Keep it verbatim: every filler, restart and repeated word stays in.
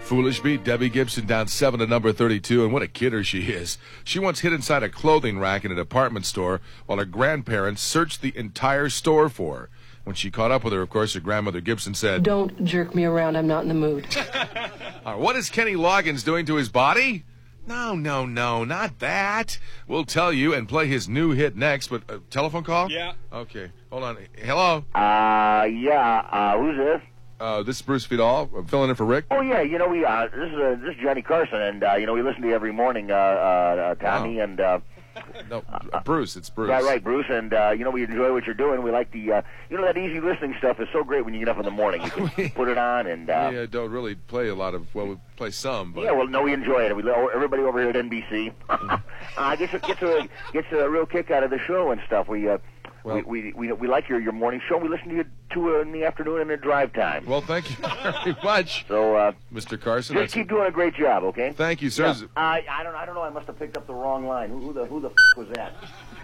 Foolish beat Debbie Gibson down seven to number thirty-two, and what a kidder she is. She once hid inside a clothing rack in a department store while her grandparents searched the entire store for her. When she caught up with her, of course, her grandmother Gibson said, "Don't jerk me around, I'm not in the mood." uh, what is Kenny Loggins doing to his body? No, no, no, not that. We'll tell you and play his new hit next, but uh, telephone call? Yeah. Okay, hold on. Hello? Uh, yeah, uh, who's this? Uh, this is Bruce Vidal. I'm filling in for Rick. Oh, yeah, you know, we, uh, this is, uh, this is Johnny Carson, and, uh, you know, we listen to you every morning, uh, uh, Tommy, Wow. and, uh... No, uh, Bruce, it's Bruce. Yeah, right, Bruce, and, uh, you know, we enjoy what you're doing. We like the, uh, you know, that easy listening stuff is so great when you get up in the morning. You can put it on, and, uh... We uh, don't really play a lot of, well, we play some, but... Yeah, well, no, we enjoy it. We everybody over here at N B C uh, gets, a, gets, a, gets a real kick out of the show and stuff. We, uh... Well, we, we, we, we like your, your morning show. We listen to you to uh, in the afternoon and in drive time. Well, thank you very much. So, uh, Mister Carson, just keep doing a great job, okay? Thank you, sir. Yeah. I, I don't I don't know. I must have picked up the wrong line. Who, who the who the f was that?